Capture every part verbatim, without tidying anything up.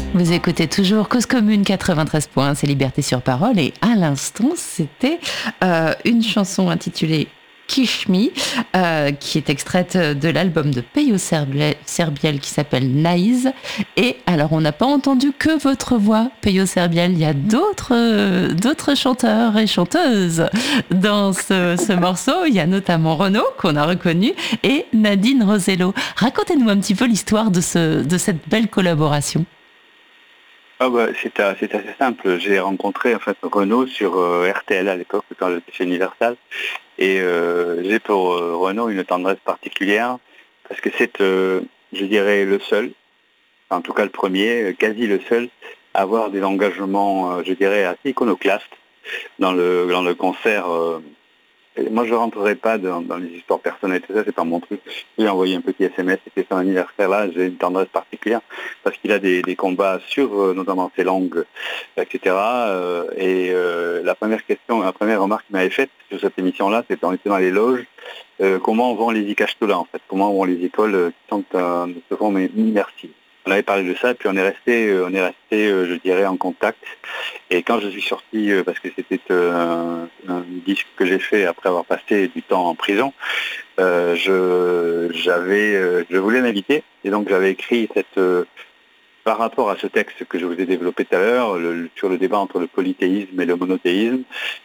Vous écoutez toujours Cause Commune quatre-vingt-treize points, c'est Liberté sur Parole. Et à l'instant, c'était euh, une chanson intitulée Kiss Me, euh, qui est extraite de l'album de Peyo Serbiel, Serbiel qui s'appelle Naïs. Et alors, on n'a pas entendu que votre voix, Peyo Serbiel. Il y a d'autres, euh, d'autres chanteurs et chanteuses dans ce, ce morceau. Il y a notamment Renaud, qu'on a reconnu, et Nadine Rosello. Racontez-nous un petit peu l'histoire de, ce, de cette belle collaboration. Ah bah, c'est, euh, c'est assez simple. J'ai rencontré en fait Renaud sur euh, R T L à l'époque quand j'étais chez Universal et euh, j'ai pour euh, Renaud une tendresse particulière parce que c'est, euh, je dirais, le seul, en tout cas le premier, quasi le seul, à avoir des engagements, euh, je dirais, assez iconoclastes dans le dans le concert. Euh, Et moi, je ne rentrerai pas dans, dans les histoires personnelles, tout ça, c'est pas mon truc. J'ai envoyé un petit S M S, c'était son anniversaire là, j'ai une tendresse particulière, parce qu'il a des, des combats sur euh, notamment ses langues, et cetera. Euh, et euh, la première question, la première remarque qu'il m'avait faite sur cette émission-là, c'était on était dans les loges, euh, comment vont les Icachtola en fait, comment vont les écoles euh, qui sont euh, se font merci. On avait parlé de ça, puis on est resté, on est resté, je dirais, en contact. Et quand je suis sorti, parce que c'était un, un disque que j'ai fait après avoir passé du temps en prison, euh, je, j'avais, je voulais l'inviter. Et donc j'avais écrit cette, par rapport à ce texte que je vous ai développé tout à l'heure, le, sur le débat entre le polythéisme et le monothéisme,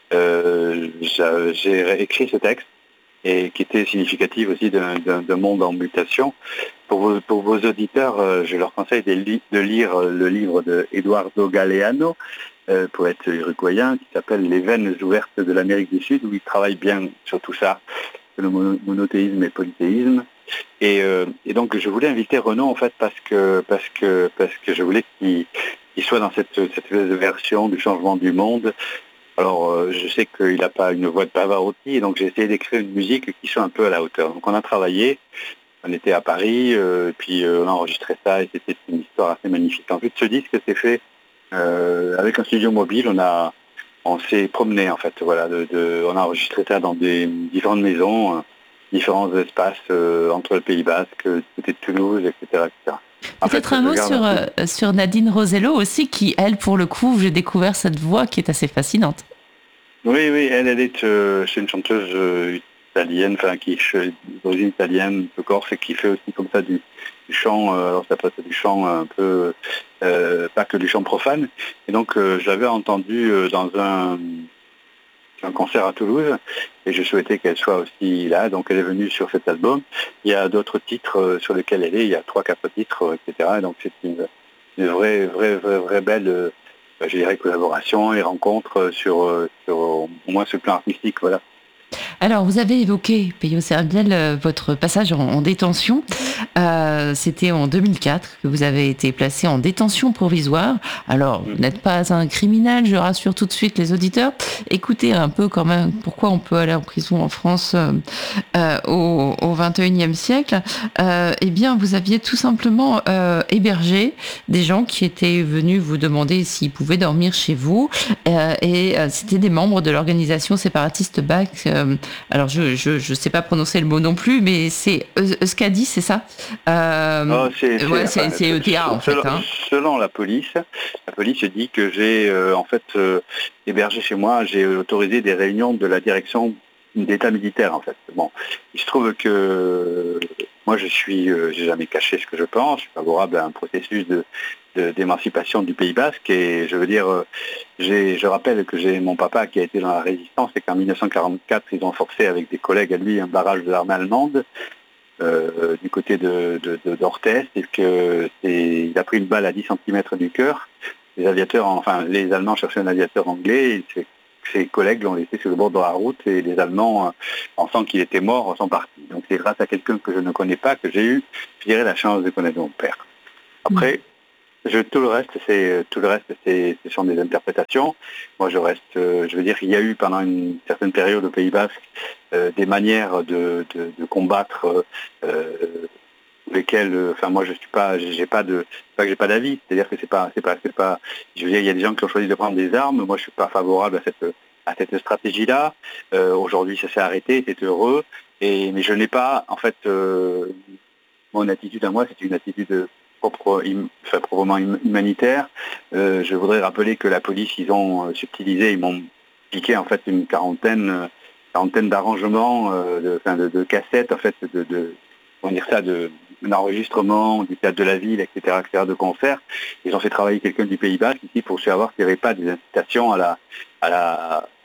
euh, j'ai écrit ce texte, et qui était significatif aussi d'un, d'un, d'un monde en mutation. Pour vos, pour vos auditeurs, euh, je leur conseille de, li- de lire le livre de Eduardo Galeano, euh, poète uruguayen, qui s'appelle Les veines ouvertes de l'Amérique du Sud, où il travaille bien sur tout ça, le mono- monothéisme et le polythéisme. Et, euh, et donc je voulais inviter Renaud en fait parce que parce que parce que je voulais qu'il, qu'il soit dans cette cette version du changement du monde. Alors, euh, je sais qu'il n'a pas une voix de Pavarotti, donc j'ai essayé d'écrire une musique qui soit un peu à la hauteur. Donc on a travaillé, on était à Paris, euh, puis euh, on a enregistré ça, et c'était une histoire assez magnifique. En fait, ce disque s'est fait euh, avec un studio mobile, on a, on s'est promené en fait, voilà, de, de, on a enregistré ça dans des différentes maisons, euh, différents espaces euh, entre le Pays Basque, du côté de Toulouse, et cetera, et cetera. En Peut-être fait, un mot sur, un euh, sur Nadine Rosello aussi, qui, elle, pour le coup, j'ai découvert cette voix qui est assez fascinante. Oui, oui, elle, elle est, euh, c'est une chanteuse euh, italienne, enfin qui est d'origine italienne, de Corse, et qui fait aussi comme ça du, du chant, euh, alors ça peut être du chant un peu, euh, pas que du chant profane. Et donc euh, je l'avais entendue euh, dans un, un concert à Toulouse, et je souhaitais qu'elle soit aussi là, donc elle est venue sur cet album. Il y a d'autres titres euh, sur lesquels elle est, il y a trois, quatre titres, euh, et cetera. Et donc c'est une, une vraie, vraie, vraie, vraie belle... Euh, je dirais collaboration et rencontres sur, sur au moins ce plan artistique, voilà. Alors, vous avez évoqué, Peyo Serbiel, euh, votre passage en, en détention. Euh, c'était en deux mille quatre que vous avez été placé en détention provisoire. Alors, vous n'êtes pas un criminel, je rassure tout de suite les auditeurs. Écoutez un peu quand même pourquoi on peut aller en prison en France euh, euh, au, au vingt et unième siècle. Euh, eh bien, vous aviez tout simplement euh, hébergé des gens qui étaient venus vous demander s'ils pouvaient dormir chez vous. Euh, et euh, c'était des membres de l'organisation séparatiste B A C. Euh, alors, je je je sais pas prononcer le mot non plus, mais c'est Euskadi, c'est ça euh, oh, c'est, c'est, ouais, enfin, c'est, c'est E T A en selon, fait. Hein. Selon la police, la police dit que j'ai euh, en fait euh, hébergé chez moi, j'ai autorisé des réunions de la direction d'état militaire en fait. Bon, il se trouve que moi je suis, euh, j'ai jamais caché ce que je pense, je suis favorable à un processus de, de d'émancipation du Pays Basque et je veux dire, euh, j'ai, je rappelle que j'ai mon papa qui a été dans la résistance et qu'en dix-neuf cent quarante-quatre ils ont forcé avec des collègues à lui un barrage de l'armée allemande. Euh, du côté de, de, de d'Orthez, et que c'est, il a pris une balle à dix centimètres du cœur. Les aviateurs, enfin les Allemands cherchaient un aviateur anglais, et ses, ses collègues l'ont laissé sur le bord de la route, et les Allemands, pensant qu'il était mort, sont partis. Donc c'est grâce à quelqu'un que je ne connais pas que j'ai eu, je dirais, la chance de connaître mon père. Après, Je, tout le reste, c'est tout le reste, c'est, ce sont des interprétations. Moi, je reste, euh, je veux dire, il y a eu pendant une certaine période au Pays Basque euh, des manières de, de, de combattre euh, lesquelles, enfin, moi, je suis pas, j'ai pas de, pas que j'ai pas d'avis. C'est-à-dire que c'est pas, c'est pas, c'est pas. Je veux dire, il y a des gens qui ont choisi de prendre des armes. Moi, je suis pas favorable à cette, à cette stratégie-là. Euh, aujourd'hui, ça s'est arrêté, c'est heureux. Et mais je n'ai pas, en fait, euh, mon attitude à moi, c'est une attitude propre, im, enfin, proprement humanitaire. Euh, je voudrais rappeler que la police, ils ont euh, subtilisé, ils m'ont piqué en fait une quarantaine, euh, quarantaine d'arrangements, euh, de, enfin, de, de cassettes, en fait, de, de comment dire ça, de d'enregistrement du théâtre de la ville, et cetera, et cetera, de concerts. Ils ont fait travailler quelqu'un du Pays Basque ici pour savoir qu'il n'y avait pas des incitations à la, à la,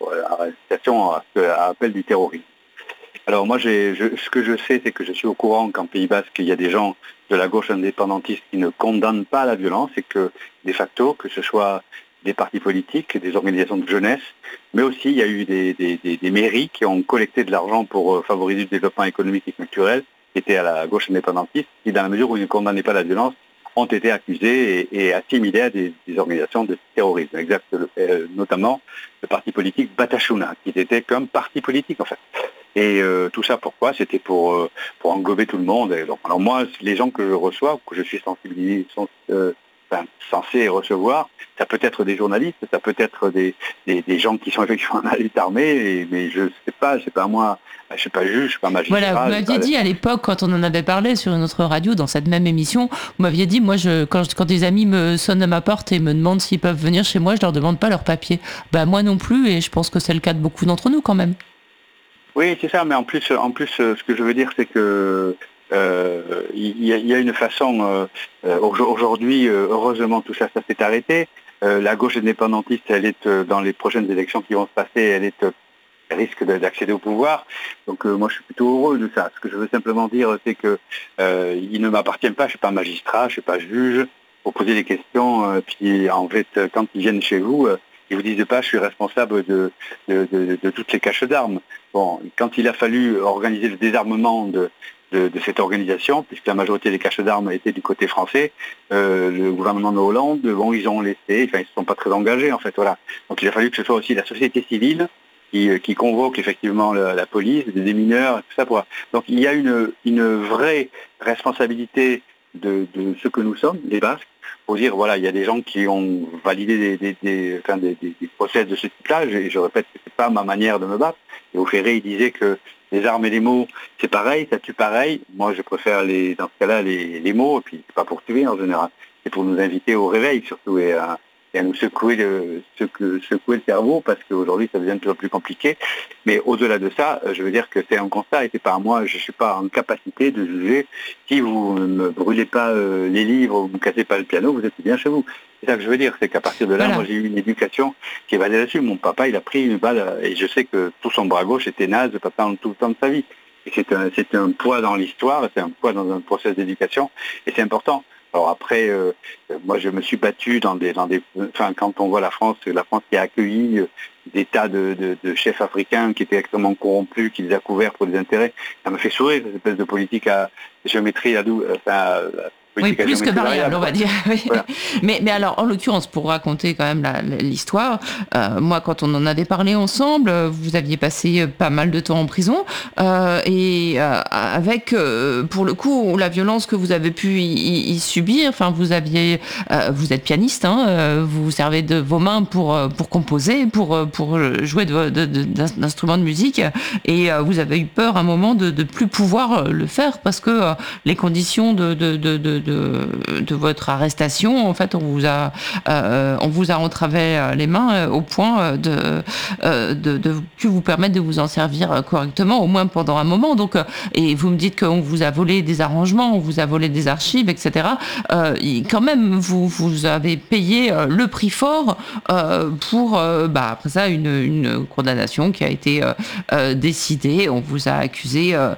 à l'incitation à, à appel du terrorisme. Alors moi, j'ai, je, ce que je sais, c'est que je suis au courant qu'en Pays Basque, il y a des gens de la gauche indépendantiste qui ne condamnent pas la violence et que, de facto, que ce soit des partis politiques, des organisations de jeunesse, mais aussi il y a eu des, des, des, des mairies qui ont collecté de l'argent pour favoriser le développement économique et culturel, qui étaient à la gauche indépendantiste, qui, dans la mesure où ils ne condamnaient pas la violence, ont été accusés et, et assimilés à des, des organisations de terrorisme, exact, euh, notamment le parti politique Batasuna, qui n'était qu'un parti politique en fait. Et euh, tout ça pourquoi? C'était pour, euh, pour engober tout le monde. Et donc, alors moi, les gens que je reçois, que je suis sensibilisé, sont, euh, enfin, censé recevoir, ça peut être des journalistes, ça peut être des, des, des gens qui sont effectivement dans la lutte armée, et, mais je ne sais pas, c'est pas moi, je ne suis pas juge, je ne suis pas magistrat. Voilà, vous m'aviez dit à l'époque, quand on en avait parlé sur une autre radio, dans cette même émission, vous m'aviez dit, moi, je, quand, quand des amis me sonnent à ma porte et me demandent s'ils peuvent venir chez moi, je ne leur demande pas leurs papiers. Bah, moi non plus, et je pense que c'est le cas de beaucoup d'entre nous quand même. Oui, c'est ça, mais en plus, en plus, ce que je veux dire, c'est que euh, il y, y a une façon, euh, aujourd'hui, heureusement, tout ça, ça s'est arrêté. Euh, la gauche indépendantiste, elle est dans les prochaines élections qui vont se passer, elle est elle risque d'accéder au pouvoir. Donc euh, moi, je suis plutôt heureux de ça. Ce que je veux simplement dire, c'est que euh, il ne m'appartient pas, je suis pas magistrat, je suis pas juge, pour poser des questions. Euh, puis en fait, quand ils viennent chez vous, euh, ils vous disent pas, je suis responsable de, de, de, de toutes les caches d'armes. Bon, quand il a fallu organiser le désarmement de, de, de cette organisation, puisque la majorité des caches d'armes étaient du côté français, euh, le gouvernement de Hollande, bon, ils ont laissé, enfin, ils ne se sont pas très engagés, en fait, voilà. Donc il a fallu que ce soit aussi la société civile qui, qui convoque effectivement la, la police, des démineurs, tout ça. Pour... Donc il y a une, une vraie responsabilité de, de ce que nous sommes, les Basques, pour dire, voilà, il y a des gens qui ont validé des, des, des, enfin, des, des, des procès de ce type-là. Je, je répète que ce n'est pas ma manière de me battre. Et au Ferré, il disait que les armes et les mots, c'est pareil, ça tue pareil. Moi, je préfère, les, dans ce cas-là, les, les mots, et puis c'est pas pour tuer en général. C'est pour nous inviter au réveil, surtout, et à, et à nous secouer le, secouer le cerveau, parce qu'aujourd'hui, ça devient de plus en plus compliqué. Mais au-delà de ça, je veux dire que c'est un constat, et c'est pas à moi, je ne suis pas en capacité de juger. Si vous ne brûlez pas euh, les livres, vous ne cassez pas le piano, vous êtes bien chez vous. C'est ça que je veux dire, c'est qu'à partir de là, voilà. Moi j'ai eu une éducation qui est basée là-dessus. Mon papa, il a pris une balle, et je sais que tout son bras gauche était naze pendant tout le temps de sa vie. Et c'est un, c'est un poids dans l'histoire, c'est un poids dans un processus d'éducation, et c'est important. Alors après, euh, moi je me suis battu dans des, dans des, enfin quand on voit la France, la France qui a accueilli des tas de, de, de chefs africains qui étaient extrêmement corrompus, qui les a couverts pour des intérêts, ça me fait sourire cette espèce de politique à géométrie, à dou, enfin, oui, plus que variable, on va dire. Oui. Voilà. Mais, mais alors, en l'occurrence, pour raconter quand même la, l'histoire, euh, moi, quand on en avait parlé ensemble, vous aviez passé pas mal de temps en prison, euh, et euh, avec, euh, pour le coup, la violence que vous avez pu y, y subir. Enfin, vous aviez, euh, vous êtes pianiste, hein, vous vous servez de vos mains pour pour composer, pour pour jouer de, de, de, d'instruments de musique, et euh, vous avez eu peur à un moment de de plus pouvoir le faire parce que euh, les conditions de de, de, de De, de votre arrestation, en fait, on vous a, euh, on vous a entravé les mains au point de, euh, de, de plus vous permettre de vous en servir correctement, au moins pendant un moment. Donc, et vous me dites qu'on vous a volé des arrangements, on vous a volé des archives, et cetera. Euh, quand même, vous, vous avez payé le prix fort euh, pour, euh, bah, après ça, une, une condamnation qui a été euh, décidée. On vous a accusé euh,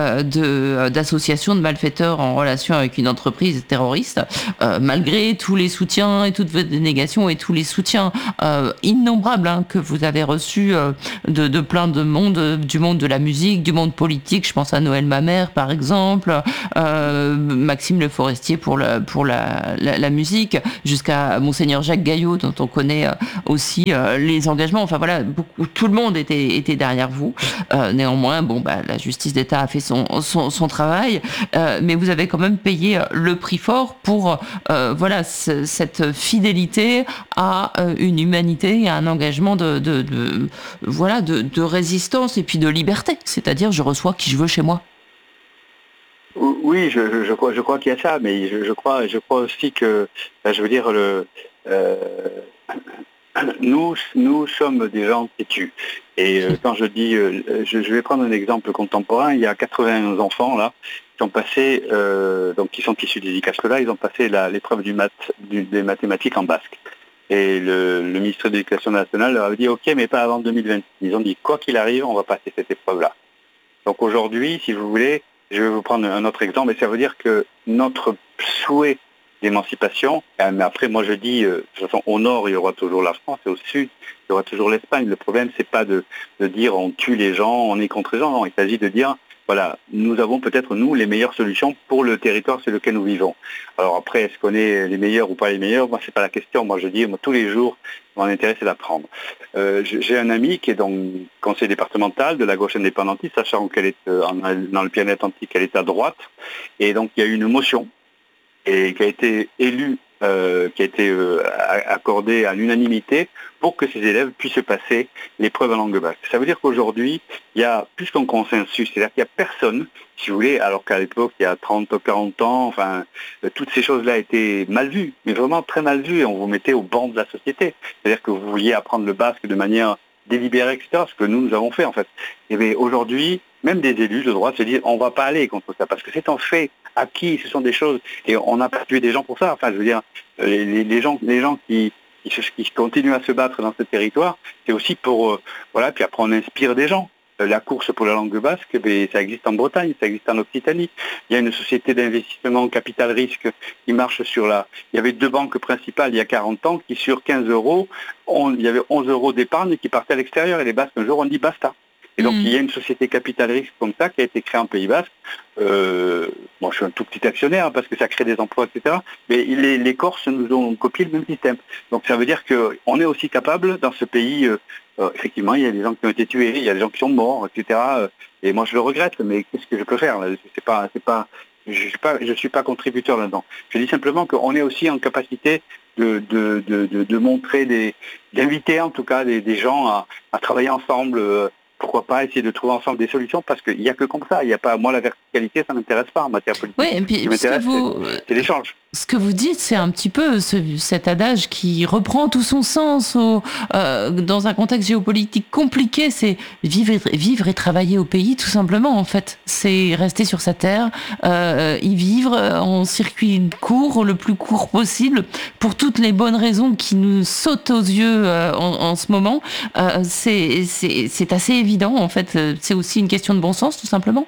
de, d'association de malfaiteurs en relation avec une entreprise terroriste, euh, malgré tous les soutiens et toutes vos dénégations et tous les soutiens euh, innombrables hein, que vous avez reçus euh, de, de plein de monde, du monde de la musique, du monde politique. Je pense à Noël Mamère, par exemple, euh, Maxime Le Forestier pour, le, pour la, la, la musique, jusqu'à Monseigneur Jacques Gaillot, dont on connaît euh, aussi euh, les engagements. Enfin voilà, beaucoup, tout le monde était, était derrière vous. Euh, néanmoins, bon, bah, la justice d'État a fait son, son, son travail, euh, mais vous avez quand même payé le prix fort pour euh, voilà c- cette fidélité à euh, une humanité et à un engagement de, de, de voilà de, de résistance et puis de liberté, c'est-à-dire je reçois qui je veux chez moi. Oui, je, je, je crois, je crois qu'il y a ça, mais je, je crois, je crois aussi que, ben, je veux dire, le, euh, nous, nous sommes des gens têtus. Et euh, quand je dis, euh, je, je vais prendre un exemple contemporain. Il y a quatre-vingts enfants là qui ont passé, euh, donc qui sont issus des I C A S-là, ils ont passé la, l'épreuve du maths, du, des mathématiques en basque. Et le, le ministre de l'Éducation nationale leur a dit, ok, mais pas avant deux mille vingt. Ils ont dit, quoi qu'il arrive, on va passer cette épreuve-là. Donc aujourd'hui, si vous voulez, je vais vous prendre un autre exemple, et ça veut dire que notre souhait d'émancipation, mais après moi je dis, euh, de toute façon au nord il y aura toujours la France, et au sud il y aura toujours l'Espagne. Le problème c'est pas de, de dire on tue les gens, on est contre les gens, non, il s'agit de dire, voilà, nous avons peut-être nous les meilleures solutions pour le territoire sur lequel nous vivons. Alors après, est-ce qu'on est les meilleurs ou pas les meilleurs? Moi c'est pas la question, moi je dis, moi, tous les jours, mon intérêt c'est d'apprendre. Euh, j'ai un ami qui est donc conseiller départemental de la gauche indépendantiste, sachant qu'elle est euh, dans le Pyrénées-Atlantiques, elle est à droite, et donc il y a eu une motion et qui a été élue, euh, qui a été euh, accordée à l'unanimité pour que ces élèves puissent passer l'épreuve en langue basque. Ça veut dire qu'aujourd'hui, il y a plus qu'un consensus, c'est-à-dire qu'il n'y a personne, si vous voulez, alors qu'à l'époque, il y a trente, quarante ans, enfin, euh, toutes ces choses-là étaient mal vues, mais vraiment très mal vues, et on vous mettait au banc de la société. C'est-à-dire que vous vouliez apprendre le basque de manière délibérée, et cetera, ce que nous, nous avons fait, en fait. Et bien, aujourd'hui, même des élus de droite se disent, on ne va pas aller contre ça, parce que c'est un fait acquis, ce sont des choses, et on n'a pas tué des gens pour ça. Enfin, je veux dire, les, les gens, les gens qui, qui, qui continuent à se battre dans ce territoire, c'est aussi pour, euh, voilà, puis après on inspire des gens. La course pour la langue basque, ben, ça existe en Bretagne, ça existe en Occitanie. Il y a une société d'investissement capital-risque qui marche sur la... Il y avait deux banques principales il y a quarante ans qui, sur quinze euros, on... il y avait onze euros d'épargne qui partaient à l'extérieur. Et les Basques, un jour, on dit basta. Et donc, mmh. il y a une société capital risque comme ça qui a été créée en Pays Basque. Euh, bon, je suis un tout petit actionnaire hein, parce que ça crée des emplois, et cetera. Mais les, les Corses nous ont copié le même système. Donc, ça veut dire qu'on est aussi capable, dans ce pays, euh, euh, effectivement, il y a des gens qui ont été tués, il y a des gens qui sont morts, et cetera. Et moi, je le regrette, mais qu'est-ce que je peux faire là? C'est pas, c'est pas, je ne suis pas, je suis pas contributeur là-dedans. Je dis simplement qu'on est aussi en capacité de, de, de, de, de montrer, des, d'inviter en tout cas des, des gens à, à travailler ensemble. Euh, Pourquoi pas essayer de trouver ensemble des solutions, parce qu'il n'y a que comme ça. Il n'y a pas, moi, la verticalité, ça ne m'intéresse pas en matière politique. Oui, et puis, ce qui m'intéresse, vous... c'est, c'est l'échange. Ce que vous dites, c'est un petit peu ce, cet adage qui reprend tout son sens au, euh, dans un contexte géopolitique compliqué. C'est vivre et, vivre et travailler au pays, tout simplement, en fait. C'est rester sur sa terre, euh, y vivre en circuit court, le plus court possible, pour toutes les bonnes raisons qui nous sautent aux yeux euh, en, en ce moment. Euh, c'est, c'est, c'est assez évident, en fait. C'est aussi une question de bon sens, tout simplement.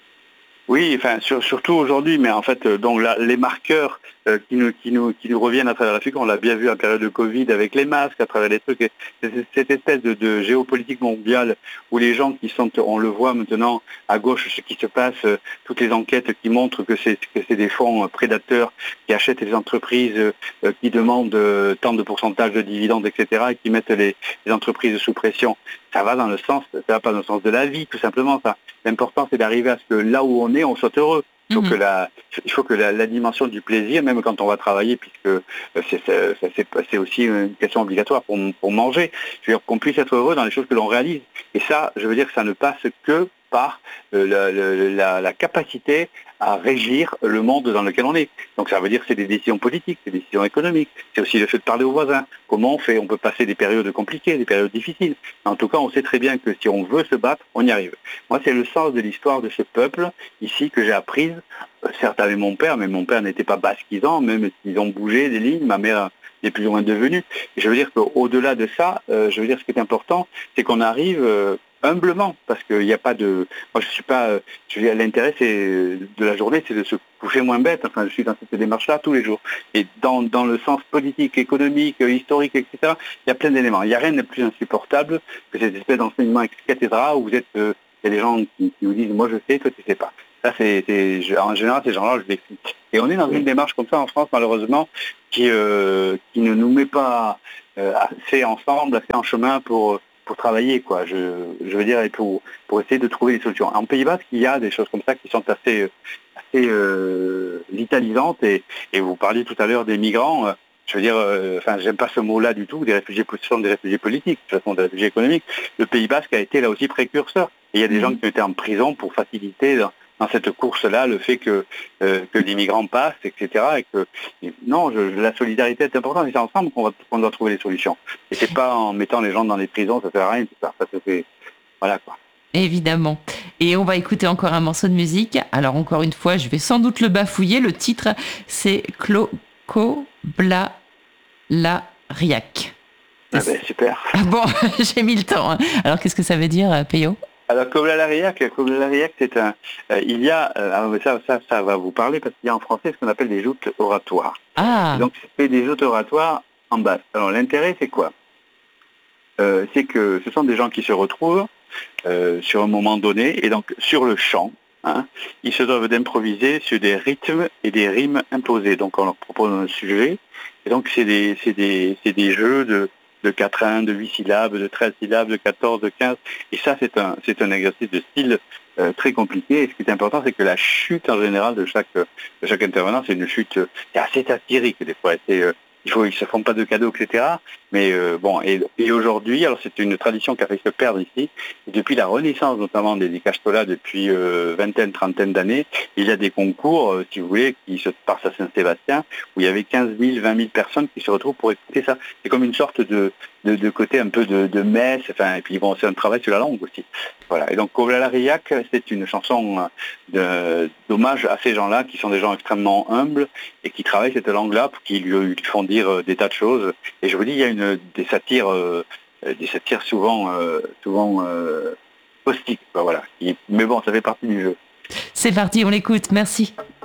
Oui, enfin sur, surtout aujourd'hui, mais en fait, euh, donc là, les marqueurs euh, qui, nous, qui, nous, qui nous reviennent à travers l'Afrique, on l'a bien vu en période de Covid avec les masques, à travers les trucs, et cette espèce de, de géopolitique mondiale où les gens qui sont, on le voit maintenant à gauche, ce qui se passe, euh, toutes les enquêtes qui montrent que c'est, que c'est des fonds euh, prédateurs qui achètent les entreprises, euh, qui demandent euh, tant de pourcentage de dividendes, et cetera, et qui mettent les, les entreprises sous pression. Ça va dans le sens, ça va pas dans le sens de la vie, tout simplement. Ça. L'important, c'est d'arriver à ce que là où on est, on soit heureux. Il faut mmh. que, la, il faut que la, la dimension du plaisir, même quand on va travailler, puisque c'est, c'est, c'est, c'est aussi une question obligatoire pour, pour manger, je veux dire qu'on puisse être heureux dans les choses que l'on réalise. Et ça, je veux dire que ça ne passe que par euh, la, la, la capacité à régir le monde dans lequel on est. Donc ça veut dire que c'est des décisions politiques, c'est des décisions économiques, c'est aussi le fait de parler aux voisins. Comment on fait? On peut passer des périodes compliquées, des périodes difficiles. En tout cas, on sait très bien que si on veut se battre, on y arrive. Moi, c'est le sens de l'histoire de ce peuple, ici, que j'ai apprise, certes avec mon père, mais mon père n'était pas basquisant, même s'ils ont bougé des lignes, ma mère est plus ou moins devenue. Et je veux dire qu'au-delà de ça, euh, je veux dire ce qui est important, c'est qu'on arrive... Euh, humblement, parce qu'il n'y a pas de... Moi, je suis pas... Je veux dire, l'intérêt c'est, de la journée, c'est de se coucher moins bête. Enfin, je suis dans cette démarche-là tous les jours. Et dans, dans le sens politique, économique, historique, et cetera, il y a plein d'éléments. Il n'y a rien de plus insupportable que cette espèce d'enseignement ex cathedra où vous êtes... Euh, il y a des gens qui, qui vous disent, moi je sais, toi tu sais pas. Ça, c'est, c'est je, en général, ces gens-là, je les explique. Et on est dans une démarche comme ça en France, malheureusement, qui, euh, qui ne nous met pas euh, assez ensemble, assez en chemin pour... pour travailler, quoi, je, je veux dire, et pour, pour essayer de trouver des solutions. En Pays Basque, il y a des choses comme ça qui sont assez, assez euh, vitalisantes, et, et vous parliez tout à l'heure des migrants, euh, je veux dire, euh, enfin, j'aime pas ce mot-là du tout, des réfugiés, ce sont des réfugiés politiques, ce sont des réfugiés économiques. Le Pays Basque a été là aussi précurseur, et il y a des mmh. gens qui ont été en prison pour faciliter dans cette course-là, le fait que, euh, que les migrants passent, et cetera. Et que, et non, je, la solidarité est importante, et c'est ensemble qu'on, va, qu'on doit trouver les solutions. Et c'est pas en mettant les gens dans les prisons, ça sert à rien, tout ça. Ça se fait, voilà quoi. Évidemment. Et on va écouter encore un morceau de musique. Alors encore une fois, je vais sans doute le bafouiller. Le titre, c'est Clo-Co Bla La Riac. Ah ben, super. Ah bon, j'ai mis le temps. Hein. Alors qu'est-ce que ça veut dire, Peyo? Alors Coble-la-Riac, Coble-la-Riac, c'est un, euh, il y a, euh, ça, ça, ça va vous parler parce qu'il y a en français ce qu'on appelle des joutes oratoires. Ah. Et donc c'est des joutes oratoires en basse. Alors l'intérêt c'est quoi? euh, C'est que ce sont des gens qui se retrouvent euh, sur un moment donné et donc sur le champ. Hein, ils se doivent d'improviser sur des rythmes et des rimes imposées. Donc on leur propose un sujet et donc c'est des, c'est des, c'est des jeux de de quatrains, de huit syllabes, de treize syllabes, de quatorze, de quinze. Et ça, c'est un, c'est un exercice de style euh, très compliqué. Et ce qui est important, c'est que la chute en général de chaque, de chaque intervenant, c'est une chute euh, c'est assez satirique des fois. C'est, euh, il faut, ils ne se font pas de cadeaux, et cetera. Mais euh, bon, et, et aujourd'hui, alors c'est une tradition qui a fait se perdre ici. Et depuis la renaissance notamment des, des cachetolas, depuis euh, vingtaine, trentaine d'années, il y a des concours, euh, si vous voulez, qui se passent à Saint-Sébastien, où il y avait quinze mille, vingt mille personnes qui se retrouvent pour écouter ça. C'est comme une sorte de, de, de côté un peu de, de messe, enfin, et puis bon, c'est un travail sur la langue aussi. Voilà. Et donc Coble-la-Riac, c'est une chanson de, d'hommage à ces gens-là, qui sont des gens extrêmement humbles et qui travaillent cette langue-là, pour qui lui, lui font dire des tas de choses. Et je vous dis, il y a une, des satires, euh, des satires souvent, euh, souvent euh, caustiques, quoi, voilà. Mais bon, ça fait partie du jeu. C'est parti, on l'écoute. Merci.